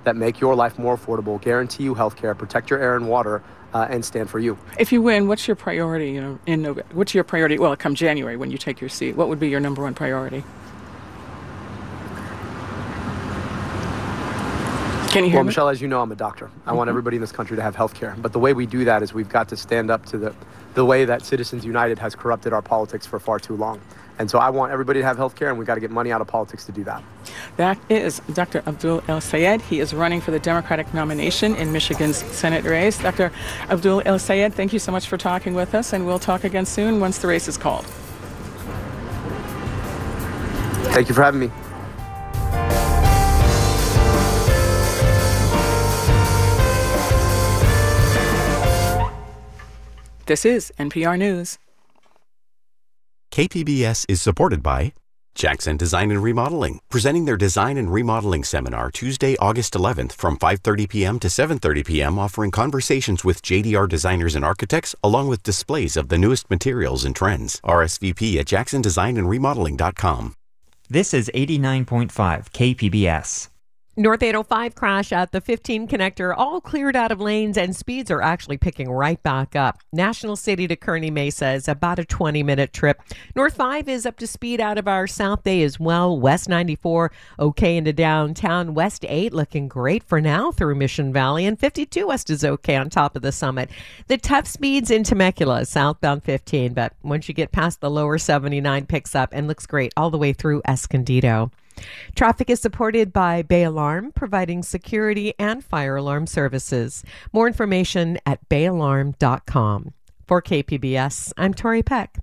that make your life more affordable, guarantee you health care, protect your air and water, and stand for you. If you win, what's your priority? What's your priority? Well, come January when you take your seat, what would be your number one priority? Can you hear me? Michelle, as you know, I'm a doctor. I want everybody in this country to have health care. But the way we do that is we've got to stand up to the way that Citizens United has corrupted our politics for far too long. And so I want everybody to have health care, and we've got to get money out of politics to do that. That is Dr. Abdul El-Sayed. He is running for the Democratic nomination in Michigan's Senate race. Dr. Abdul El-Sayed, thank you so much for talking with us, and we'll talk again soon once the race is called. Thank you for having me. This is NPR News. KPBS is supported by Jackson Design and Remodeling, presenting their Design and Remodeling Seminar Tuesday, August 11th from 5:30 p.m. to 7:30 p.m., offering conversations with JDR designers and architects, along with displays of the newest materials and trends. RSVP at jacksondesignandremodeling.com. This is 89.5 KPBS. North 805 crash at the 15 connector, all cleared out of lanes, and speeds are actually picking right back up. National City to Kearney Mesa is about a 20-minute trip. North 5 is up to speed out of our South Bay as well. West 94 okay into downtown. West 8 looking great for now through Mission Valley, and 52 West is okay on top of the summit. The tough speeds in Temecula, southbound 15, but once you get past the lower 79, picks up and looks great all the way through Escondido. Traffic is supported by Bay Alarm, providing security and fire alarm services. More information at bayalarm.com. For KPBS, I'm Tori Peck.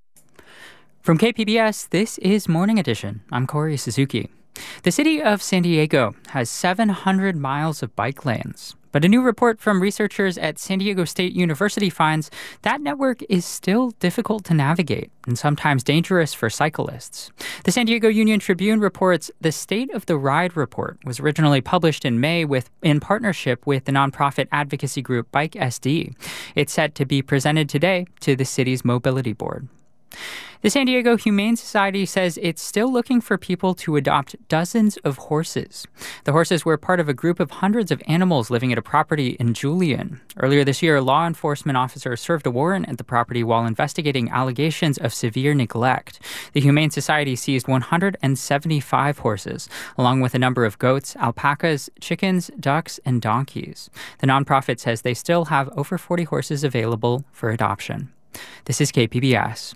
From KPBS, this is Morning Edition. I'm Corey Suzuki. The city of San Diego has 700 miles of bike lanes. But a new report from researchers at San Diego State University finds that network is still difficult to navigate and sometimes dangerous for cyclists. The San Diego Union Tribune reports the State of the Ride report was originally published in May in partnership with the nonprofit advocacy group Bike SD. It's set to be presented today to the city's mobility board. The San Diego Humane Society says it's still looking for people to adopt dozens of horses. The horses were part of a group of hundreds of animals living at a property in Julian. Earlier this year, law enforcement officers served a warrant at the property while investigating allegations of severe neglect. The Humane Society seized 175 horses, along with a number of goats, alpacas, chickens, ducks, and donkeys. The nonprofit says they still have over 40 horses available for adoption. This is KPBS.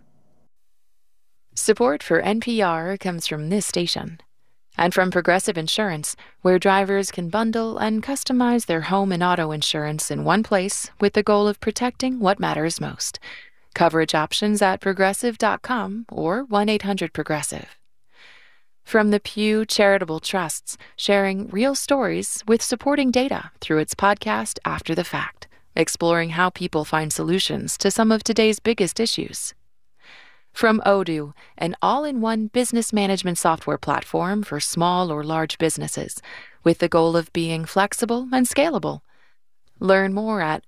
Support for NPR comes from this station and from Progressive Insurance, where drivers can bundle and customize their home and auto insurance in one place with the goal of protecting what matters most. Coverage options at progressive.com or 1-800-PROGRESSIVE. From the Pew Charitable Trusts, sharing real stories with supporting data through its podcast After the Fact, exploring how people find solutions to some of today's biggest issues. From Odoo, an all-in-one business management software platform for small or large businesses, with the goal of being flexible and scalable. Learn more at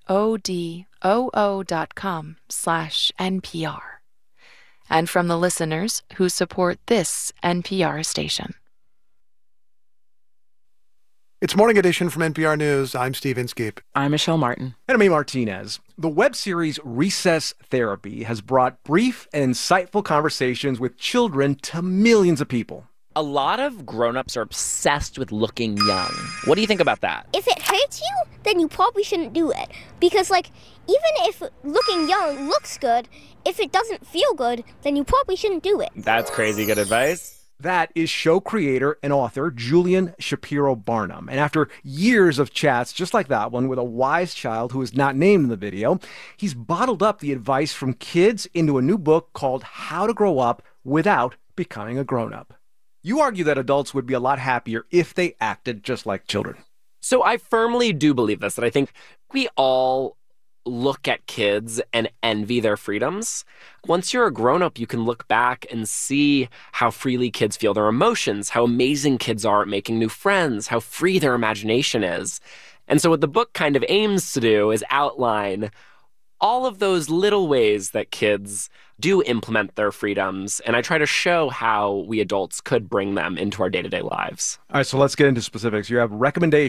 odoo.com/NPR. And from the listeners who support this NPR station. It's Morning Edition from NPR News. I'm Steve Inskeep. I'm Michelle Martin. And I'm A. Martinez. The web series Recess Therapy has brought brief and insightful conversations with children to millions of people. A lot of grown-ups are obsessed with looking young. What do you think about that? If it hurts you, then you probably shouldn't do it. Because, even if looking young looks good, if it doesn't feel good, then you probably shouldn't do it. That's crazy good advice. That is show creator and author Julian Shapiro Barnum. And after years of chats just like that one with a wise child who is not named in the video, he's bottled up the advice from kids into a new book called How to Grow Up Without Becoming a Grown-Up. You argue that adults would be a lot happier if they acted just like children. So I firmly do believe this, that I think we all look at kids and envy their freedoms. Once you're a grown-up, you can look back and see how freely kids feel their emotions, how amazing kids are at making new friends, how free their imagination is. And so what the book kind of aims to do is outline all of those little ways that kids do implement their freedoms, and I try to show how we adults could bring them into our day-to-day lives. All right, so let's get into specifics. You have recommendations